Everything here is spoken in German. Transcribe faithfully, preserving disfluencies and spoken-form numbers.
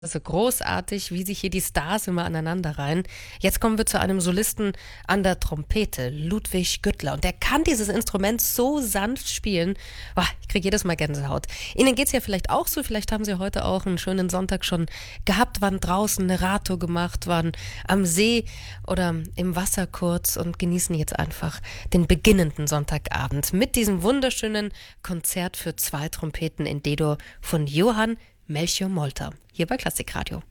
So großartig, wie sich hier die Stars immer aneinanderreihen. Jetzt kommen wir zu einem Solisten an der Trompete, Ludwig Güttler. Und der kann dieses Instrument so sanft spielen. Boah, ich kriege jedes Mal Gänsehaut. Ihnen geht's ja vielleicht auch so. Vielleicht haben Sie heute auch einen schönen Sonntag schon gehabt, waren draußen eine Radtour gemacht, waren am See oder im Wasser kurz und genießen jetzt einfach den beginnenden Sonntagabend mit diesem wunderschönen Konzert für zwei Trompeten in D-Dur von Johann Melchior Molter, hier bei Klassikradio.